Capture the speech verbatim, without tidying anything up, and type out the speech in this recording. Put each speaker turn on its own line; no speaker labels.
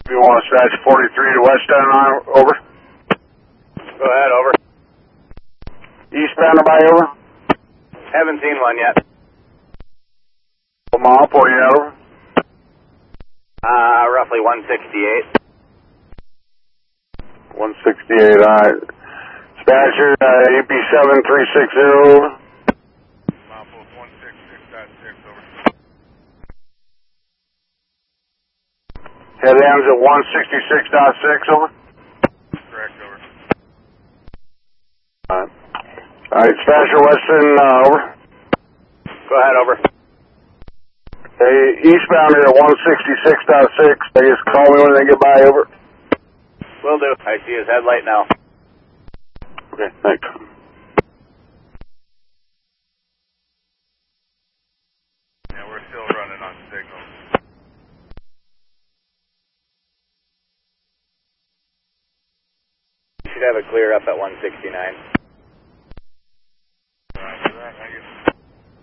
You want to scratch forty-three to westbound, over?
Go ahead, over.
Eastbound or by, over?
Haven't seen one yet.
One mile for you, over?
Uh, roughly one sixty-eight.
one sixty-eight, alright. Dispatcher, uh, A P seven three six zero, over.
Milepost one sixty-six point six, over.
Head ends at one sixty-six point six, over.
Correct, over.
Alright. Alright, Dispatcher Weston, uh, over.
Go ahead, over.
Hey, eastbound here at one sixty-six point six. They just call me when they get by, over.
Will do. I see his headlight now.
Okay, thanks.
Yeah, we're still running on signal.
You should have it clear up at one sixty-nine.